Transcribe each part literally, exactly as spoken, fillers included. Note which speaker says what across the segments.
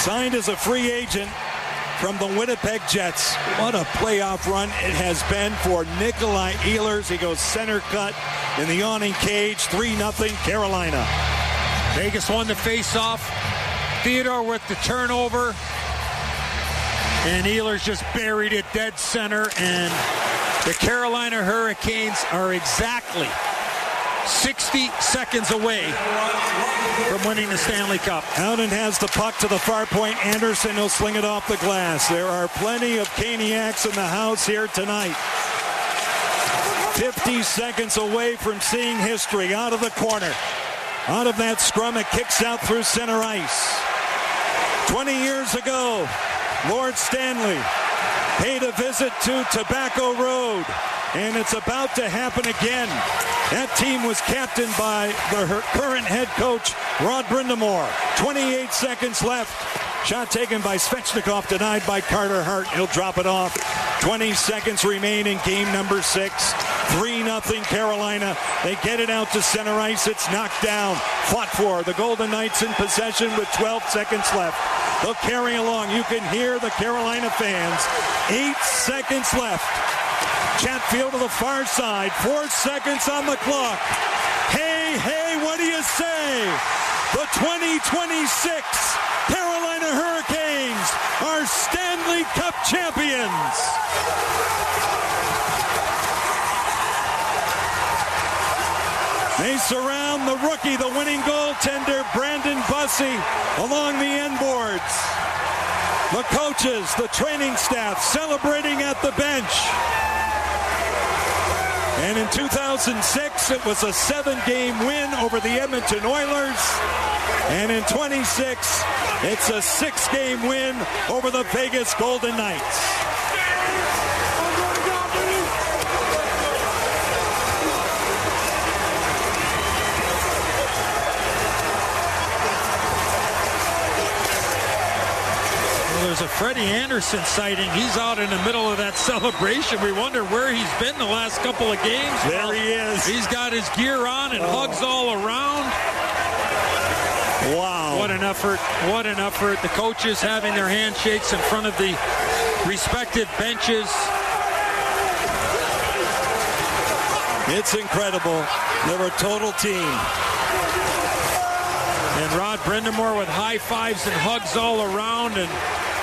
Speaker 1: Signed as a free agent from the Winnipeg Jets. What a playoff run it has been for Nikolai Ehlers. He goes center cut in the yawning cage. three nothing Carolina.
Speaker 2: Vegas won the face-off. Theodore with the turnover. And Ehlers just buried it dead center. And the Carolina Hurricanes are exactly sixty seconds away from winning the Stanley Cup.
Speaker 1: Howden has the puck to the far point. Anderson will sling it off the glass. There are plenty of Caniacs in the house here tonight. fifty seconds away from seeing history. Out of the corner. Out of that scrum, it kicks out through center ice. twenty years ago, Lord Stanley paid a visit to Tobacco Road, and it's about to happen again. That team was captained by the current head coach, Rod Brind'Amour. twenty-eight seconds left. Shot taken by Svechnikov, denied by Carter Hart. He'll drop it off. twenty seconds remain in game number six. three nothing Carolina. They get it out to center ice. It's knocked down. Fought for. The Golden Knights in possession with twelve seconds left. They'll carry along. You can hear the Carolina fans. Eight seconds left. Chatfield to the far side. Four seconds on the clock. Hey, hey, what do you say? The twenty twenty-six Carolina Hurricanes are Stanley Cup champions. They surround the rookie, the winning goaltender, Brandon Bussey, along the end boards. The coaches, the training staff celebrating at the bench. And in two thousand six, it was a seven-game win over the Edmonton Oilers. And in twenty-six, it's a six-game win over the Vegas Golden Knights.
Speaker 2: There's a Freddie Anderson sighting. He's out in the middle of that celebration. We wonder where he's been the last couple of games.
Speaker 1: There
Speaker 2: well,
Speaker 1: he is.
Speaker 2: He's got his gear on and oh. hugs all around.
Speaker 1: Wow.
Speaker 2: What an effort. What an effort. The coaches having their handshakes in front of the respective benches.
Speaker 1: It's incredible. They're a total team.
Speaker 2: And Rod Brind'Amour with high fives and hugs all around. And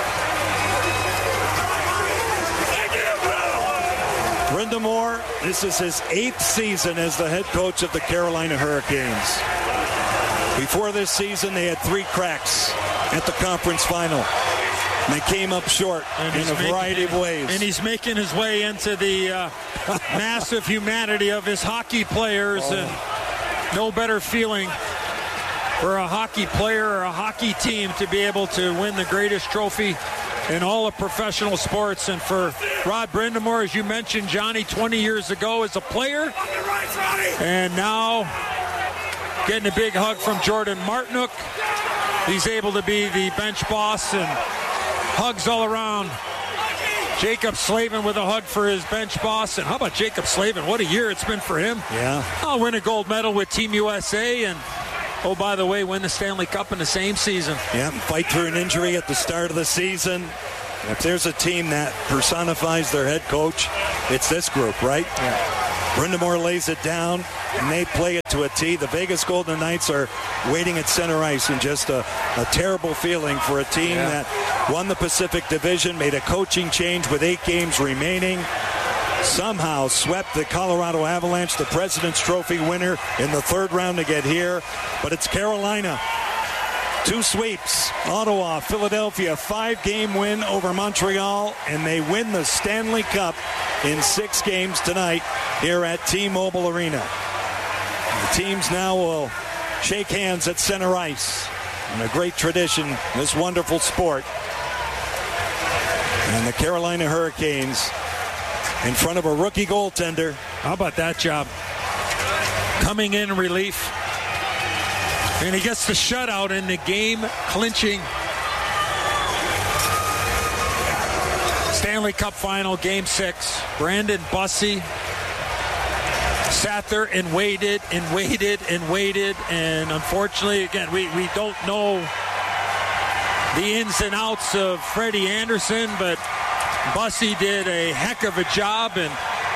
Speaker 1: Brind'Amour, this is his eighth season as the head coach of the Carolina Hurricanes. Before this season, they had three cracks at the conference final. And they came up short in a variety
Speaker 2: making,
Speaker 1: of ways.
Speaker 2: And he's making his way into the uh, massive humanity of his hockey players. Oh. And no better feeling for a hockey player or a hockey team to be able to win the greatest trophy in all of professional sports. And for Rod Brind'Amour, as you mentioned, Johnny, twenty years ago as a player, and now getting a big hug from Jordan Martinook. He's able to be the bench boss, and hugs all around. Jacob Slavin with a hug for his bench boss. And how about Jacob Slavin? What a year it's been for him.
Speaker 1: Yeah.
Speaker 2: I'll win a gold medal with Team U S A, and oh, by the way, win the Stanley Cup in the same season.
Speaker 1: Yeah, fight through an injury at the start of the season. If there's a team that personifies their head coach, it's this group, right?
Speaker 2: Yeah.
Speaker 1: Brind'Amour lays it down, and they play it to a T. The Vegas Golden Knights are waiting at center ice, and just a, a terrible feeling for a team yeah. that won the Pacific Division, made a coaching change with eight games remaining, somehow swept the Colorado Avalanche, the President's Trophy winner, in the third round to get here. But it's Carolina. Two sweeps. Ottawa, Philadelphia, five-game win over Montreal, and they win the Stanley Cup in six games tonight here at T-Mobile Arena. The teams now will shake hands at center ice in a great tradition, this wonderful sport. And the Carolina Hurricanes in front of a rookie goaltender.
Speaker 2: How about that job? Coming in relief. And he gets the shutout in the game-clinching Stanley Cup final, Game six. Brandon Bussey sat there and waited and waited and waited. And unfortunately, again, we, we don't know the ins and outs of Freddie Anderson, but Bussey did a heck of a job, and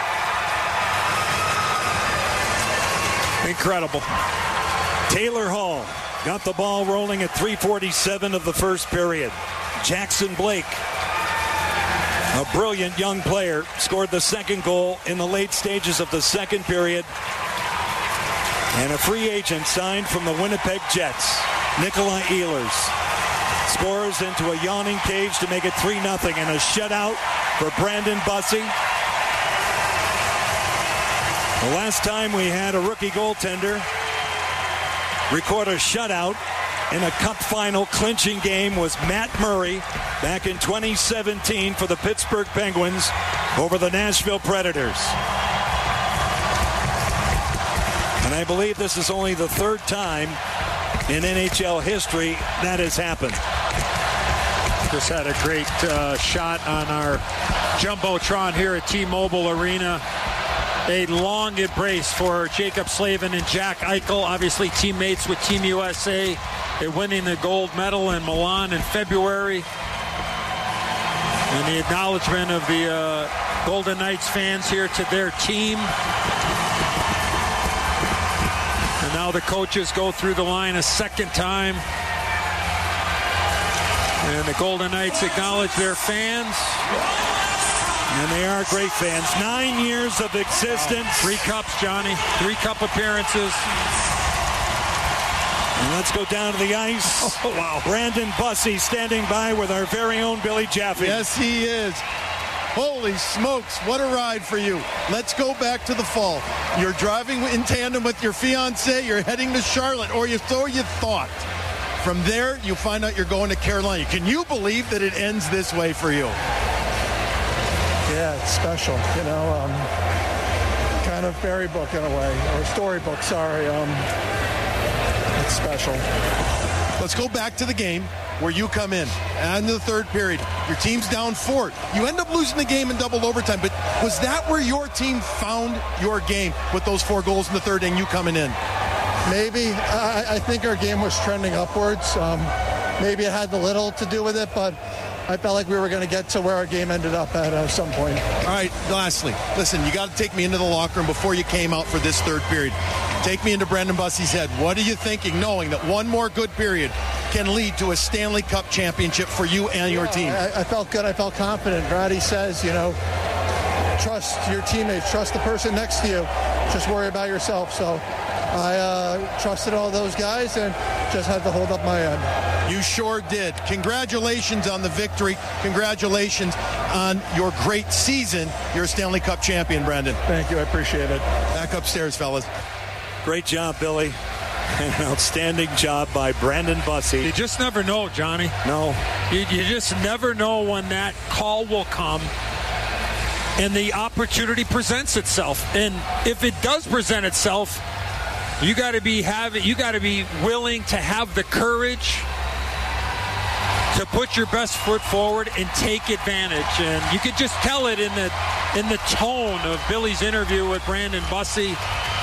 Speaker 2: incredible.
Speaker 1: Taylor Hall got the ball rolling at three forty-seven of the first period. Jackson Blake, a brilliant young player, scored the second goal in the late stages of the second period. And a free agent signed from the Winnipeg Jets, Nikolai Ehlers, scores into a yawning cage to make it three nothing, and a shutout for Brandon Bussey. The last time we had a rookie goaltender record a shutout in a cup final clinching game was Matt Murray back in twenty seventeen for the Pittsburgh Penguins over the Nashville Predators. And I believe this is only the third time in N H L history that has happened.
Speaker 2: Just had a great uh, shot on our Jumbotron here at T-Mobile Arena. A long embrace for Jacob Slavin and Jack Eichel, obviously teammates with Team U S A. They're winning the gold medal in Milan in February. And the acknowledgement of the uh, Golden Knights fans here to their team. And now the coaches go through the line a second time. And the Golden Knights acknowledge their fans.
Speaker 1: And they are great fans. Nine years of existence.
Speaker 2: Wow. Three cups, Johnny. Three cup appearances.
Speaker 1: And let's go down to the ice.
Speaker 2: Oh, wow.
Speaker 1: Brandon Bussey standing by with our very own Billy Jaffe.
Speaker 3: Yes, he is. Holy smokes, what a ride for you. Let's go back to the fall. You're driving in tandem with your fiancé. You're heading to Charlotte, or you, so you thought. From there, you find out you're going to Carolina. Can you believe that it ends this way for you?
Speaker 4: Yeah, it's special, you know, um, kind of fairy book in a way, or storybook, sorry. Um, it's special.
Speaker 3: Let's go back to the game where you come in. And the third period, your team's down four. You end up losing the game in double overtime, but was that where your team found your game with those four goals in the third and you coming in?
Speaker 4: Maybe. I, I think our game was trending upwards. Um, maybe it had a little to do with it, but I felt like we were going to get to where our game ended up at uh, some point.
Speaker 3: All right, lastly, listen, you got to take me into the locker room before you came out for this third period. Take me into Brandon Bussey's head. What are you thinking, knowing that one more good period can lead to a Stanley Cup championship for you and your
Speaker 4: yeah,
Speaker 3: team?
Speaker 4: I, I felt good. I felt confident. Ratty says, you know, trust your teammates, trust the person next to you. Just worry about yourself. So I uh, trusted all those guys and just had to hold up my end.
Speaker 3: You sure did. Congratulations on the victory. Congratulations on your great season. You're a Stanley Cup champion, Brandon.
Speaker 4: Thank you. I appreciate it.
Speaker 3: Back upstairs, fellas.
Speaker 1: Great job, Billy. An outstanding job by Brandon Bussey.
Speaker 2: You just never know, Johnny.
Speaker 1: No.
Speaker 2: You, you just never know when that call will come and the opportunity presents itself. And if it does present itself, you got to be have you got to be willing to have the courage to put your best foot forward and take advantage. And you could just tell it in the in the tone of Billy's interview with Brandon Bussey.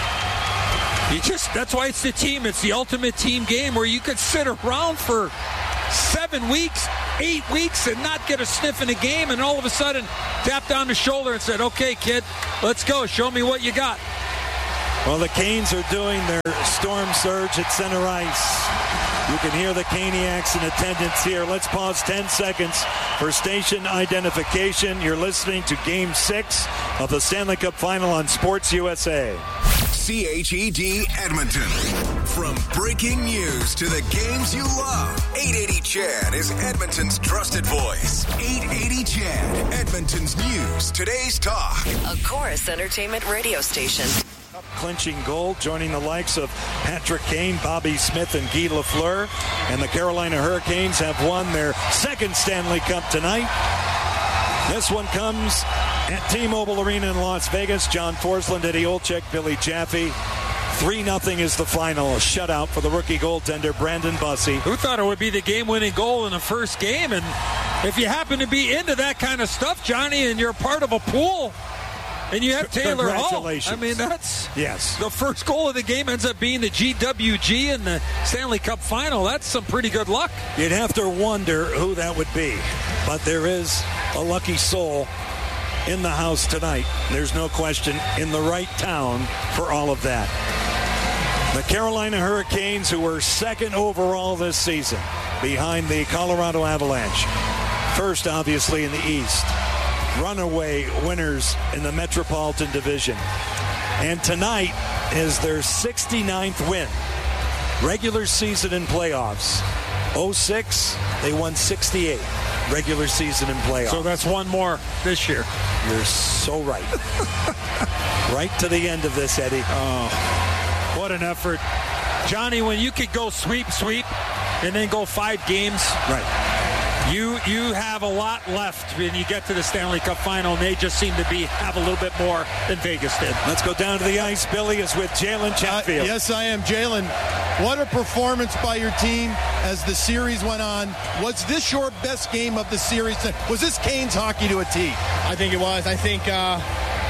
Speaker 2: You just that's why it's the team. It's the ultimate team game where you could sit around for seven weeks, eight weeks and not get a sniff in a game, and all of a sudden tap down the shoulder and said, "Okay, kid, let's go. Show me what you got."
Speaker 1: Well, the Canes are doing their storm surge at center ice. You can hear the Caniacs in attendance here. Let's pause ten seconds for station identification. You're listening to Game six of the Stanley Cup Final on Sports U S A.
Speaker 5: C H E D Edmonton. From breaking news to the games you love, eight eighty C H E D is Edmonton's trusted voice. eight eighty C H E D, Edmonton's news, today's talk.
Speaker 6: A Chorus Entertainment radio station.
Speaker 1: Clinching goal, joining the likes of Patrick Kane, Bobby Smith, and Guy Lafleur. And the Carolina Hurricanes have won their second Stanley Cup tonight. This one comes at T-Mobile Arena in Las Vegas. John Forsland, Eddie Olczyk, Billy Jaffe. three nothing is the final. A shutout for the rookie goaltender, Brandon Bussey.
Speaker 2: Who thought it would be the game-winning goal in the first game? And if you happen to be into that kind of stuff, Johnny, and you're part of a pool, And you have Taylor Hall.
Speaker 1: Congratulations.
Speaker 2: I mean, that's
Speaker 1: yes.
Speaker 2: The first goal of the game ends up being the G W G in the Stanley Cup final. That's some pretty good luck.
Speaker 1: You'd have to wonder who that would be. But there is a lucky soul in the house tonight. There's no question, in the right town for all of that. The Carolina Hurricanes, who were second overall this season, behind the Colorado Avalanche. First, obviously, in the East. Runaway winners in the Metropolitan Division. And tonight is their sixty-ninth win. Regular season and playoffs. oh six, they won sixty-eight. Regular season and playoffs.
Speaker 2: So that's one more this year.
Speaker 1: You're so right. Right to the end of this, Eddie.
Speaker 2: Oh, what an effort. Johnny, when you could go sweep, sweep, and then go five games.
Speaker 1: Right.
Speaker 2: You you have a lot left when you get to the Stanley Cup final, and they just seem to be have a little bit more than Vegas did.
Speaker 1: Let's go down to the ice. Billy is with Jalen Chatfield.
Speaker 3: Uh, yes, I am. Jalen, what a performance by your team as the series went on. Was this your best game of the series? Was this Canes hockey to a T?
Speaker 7: I think it was. I think, uh,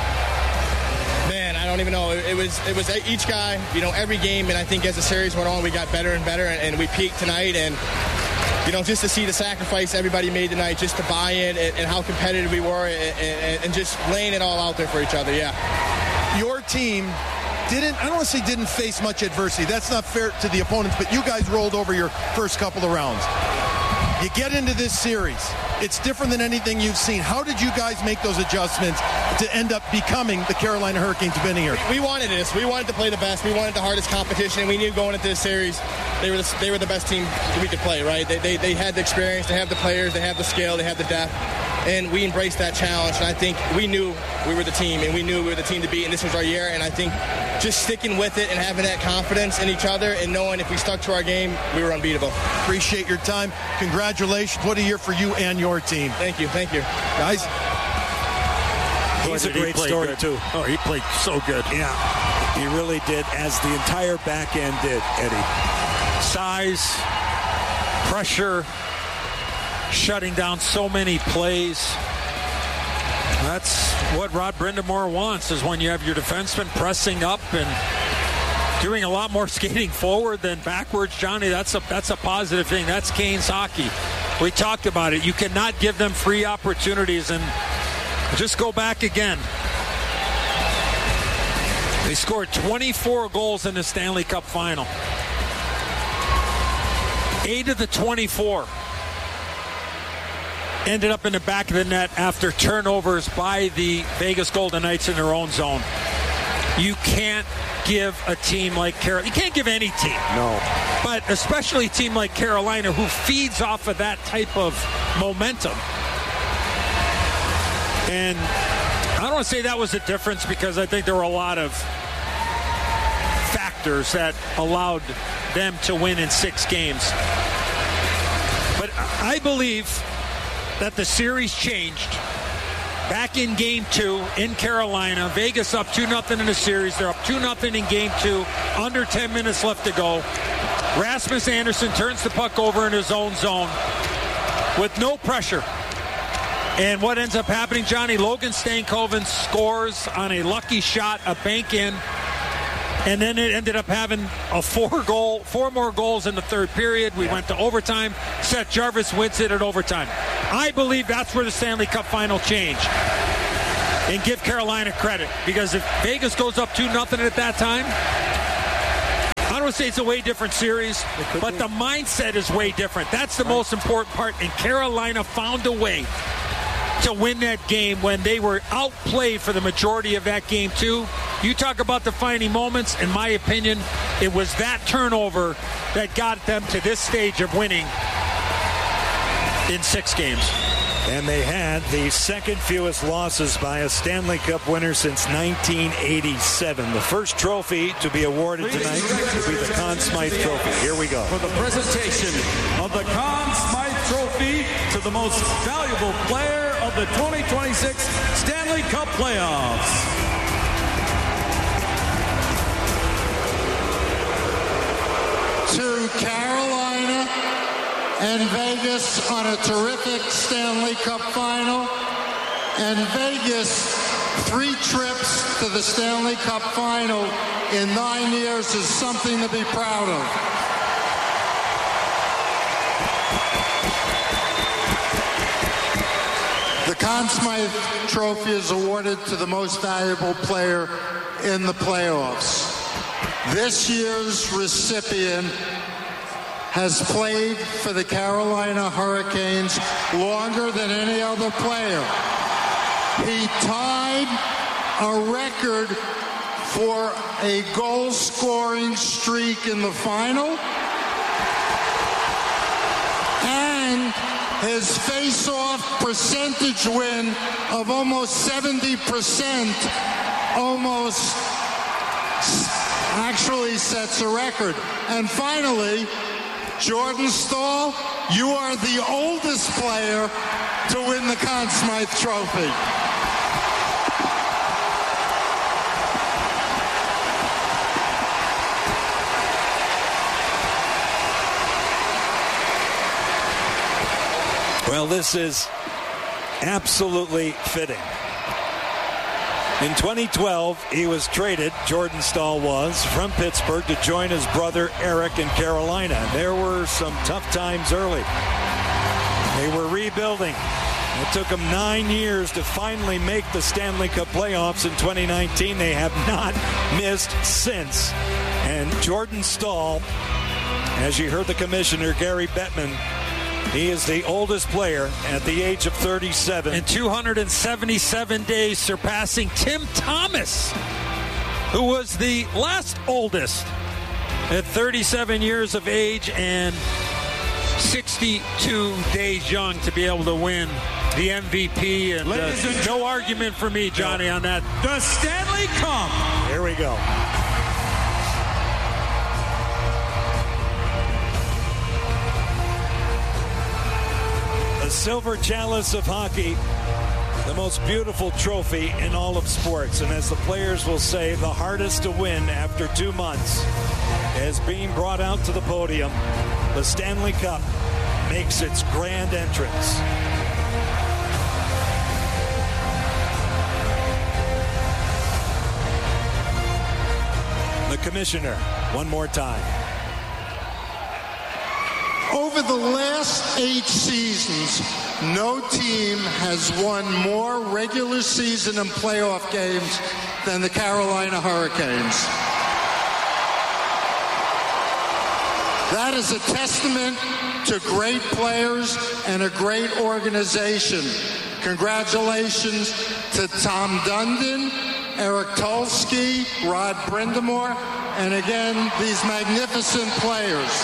Speaker 7: man, I don't even know. It, it was it was each guy, you know, every game, and I think as the series went on, we got better and better, and, and we peaked tonight, and you know, just to see the sacrifice everybody made tonight, just to buy in and, and how competitive we were and, and, and just laying it all out there for each other, yeah.
Speaker 3: Your team didn't, I don't want to say didn't face much adversity. That's not fair to the opponents, but you guys rolled over your first couple of rounds. You get into this series. It's different than anything you've seen. How did you guys make those adjustments to end up becoming the Carolina Hurricanes winning here?
Speaker 7: We wanted this. We wanted to play the best. We wanted the hardest competition. We knew going into this series, they were the, they were the best team we could play, right? They, they, they had the experience. They have the players. They have the skill. They have the depth. And we embraced that challenge. And I think we knew we were the team, and we knew we were the team to beat, and this was our year. And I think just sticking with it and having that confidence in each other and knowing if we stuck to our game, we were unbeatable.
Speaker 3: Appreciate your time. Congratulations. What a year for you and your team.
Speaker 7: Thank you. Thank you.
Speaker 3: Guys.
Speaker 1: He's a great story,
Speaker 2: good.
Speaker 1: too.
Speaker 2: Oh, he played so good.
Speaker 1: Yeah, he really did, as the entire back end did, Eddie.
Speaker 2: Size, pressure, shutting down so many plays. That's what Rod Brind'Amour wants, is when you have your defenseman pressing up and doing a lot more skating forward than backwards. Johnny, that's a that's a positive thing. That's Canes hockey. We talked about it. You cannot give them free opportunities. And just go back again. They scored twenty-four goals in the Stanley Cup final. Eight of the twenty-four ended up in the back of the net after turnovers by the Vegas Golden Knights in their own zone. You can't give a team like Carolina, you can't give any team.
Speaker 1: No.
Speaker 2: But especially a team like Carolina, who feeds off of that type of momentum. And I don't want to say that was a difference, because I think there were a lot of factors that allowed them to win in six games. But I believe that the series changed back in game two in Carolina. Vegas up two nothing in the series. They're up two nothing in game two. Under ten minutes left to go. Rasmus Andersson turns the puck over in his own zone with no pressure. And what ends up happening, Johnny, Logan Stankoven scores on a lucky shot, a bank in. And then it ended up having a four goal, four more goals in the third period. We yeah. went to overtime. Seth Jarvis wins it at overtime. I believe that's where the Stanley Cup final changed. And give Carolina credit, because if Vegas goes up two nothing at that time, I don't want to say it's a way different series, but be. the mindset is way different. That's the right. most important part. And Carolina found a way to win that game when they were outplayed for the majority of that game too. You talk about defining moments. In my opinion, it was that turnover that got them to this stage of winning in six games.
Speaker 1: And they had the second fewest losses by a Stanley Cup winner since nineteen eighty-seven. The first trophy to be awarded tonight will be the Conn Smythe Trophy. Here we go.
Speaker 8: For the presentation of the Conn Smythe Trophy to the most valuable player of the twenty twenty-six Stanley Cup playoffs.
Speaker 9: To Carolina and Vegas on a terrific Stanley Cup final. And Vegas three trips to the Stanley Cup final in nine years is something to be proud of. The Conn Smythe Trophy is awarded to the most valuable player in the playoffs. This year's recipient has played for the Carolina Hurricanes longer than any other player. He tied a record for a goal-scoring streak in the final, and his face-off percentage win of almost seventy percent almost actually sets a record. And finally, Jordan Staal, you are the oldest player to win the Conn Smythe Trophy.
Speaker 1: Well, this is absolutely fitting. In twenty twelve, he was traded, Jordan Staal was, from Pittsburgh to join his brother Eric in Carolina. There were some tough times early. They were rebuilding. It took them nine years to finally make the Stanley Cup playoffs in twenty nineteen. They have not missed since. And Jordan Staal, as you heard the commissioner, Gary Bettman, he is the oldest player at the age of thirty-seven.
Speaker 2: In two hundred seventy-seven days, surpassing Tim Thomas, who was the last oldest at thirty-seven years of age and sixty-two days young to be able to win the M V P. And, uh, and no argument for me, Johnny, on that.
Speaker 8: The Stanley Cup.
Speaker 1: Here we go. The Silver Chalice of hockey, the most beautiful trophy in all of sports. And as the players will say, the hardest to win after two months is being brought out to the podium. The Stanley Cup makes its grand entrance. The commissioner, one more time.
Speaker 9: Over the last eight seasons, no team has won more regular season and playoff games than the Carolina Hurricanes. That is a testament to great players and a great organization. Congratulations to Tom Dundon, Eric Tulsky, Rod Brindamore, and again, these magnificent players.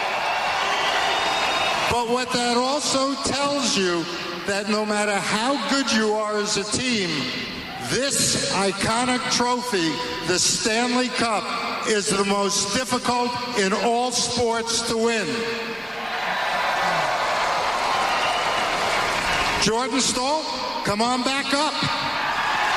Speaker 9: But what that also tells you, that no matter how good you are as a team, this iconic trophy, the Stanley Cup, is the most difficult in all sports to win. Jordan Staal, come on back up.